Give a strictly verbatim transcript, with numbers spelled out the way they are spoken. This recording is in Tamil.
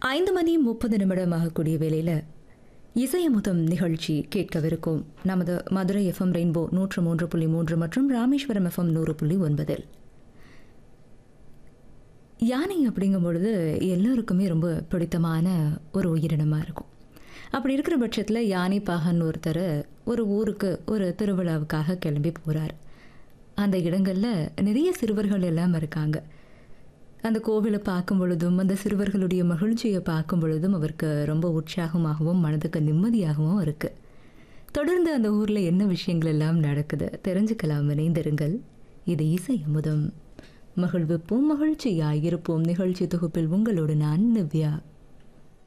ஐந்து மணி முப்பது நிமிடமாகக்கூடிய வேளையில் இசையமுதம் நிகழ்ச்சி கேட்கவிருக்கும் நமது மதுரை எஃப்எம் ரெயின்போ நூற்று மூன்று புள்ளி மூன்று மற்றும் ராமேஸ்வரம் எஃப்எம் நூறு புள்ளி ஒன்பதில். யானை அப்படிங்கும் பொழுது எல்லோருக்குமே ரொம்ப பிடித்தமான ஒரு உயிரினமாக இருக்கும். அப்படி இருக்கிற பட்சத்தில் யானை பாகன் ஒருத்தர் ஒரு ஊருக்கு ஒரு திருவிழாவுக்காக கிளம்பி போகிறார். அந்த இடங்களில் நிறைய சிறுவர்கள் எல்லாம் இருக்காங்க. அந்த கோவிலை பார்க்கும் பொழுதும் அந்த சிறுவர்களுடைய மகிழ்ச்சியை பார்க்கும் பொழுதும் அவருக்கு ரொம்ப உற்சாகமாகவும் மனதுக்கு நிம்மதியாகவும் இருக்குது. தொடர்ந்து அந்த ஊரில் என்ன விஷயங்கள் எல்லாம் நடக்குது தெரிஞ்சுக்கலாம். இணைந்திருங்கள். இது இசை அமுதம். மகிழ்விப்போம், மகிழ்ச்சியாயிருப்போம். நிகழ்ச்சி தொகுப்பில் உங்களோடு நான் நிவ்யா.